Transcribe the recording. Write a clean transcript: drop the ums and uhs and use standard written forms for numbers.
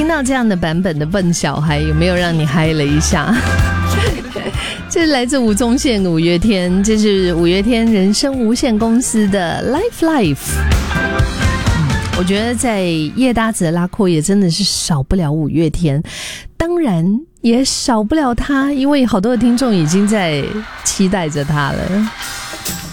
到这样的版本的笨小孩，有没有让你嗨了一下？这是来自吴宗宪五月天，这是五月天人生无限公司的 Life。我觉得在叶搭子的拉阔也真的是少不了五月天，当然也少不了他，因为好多的听众已经在期待着他了。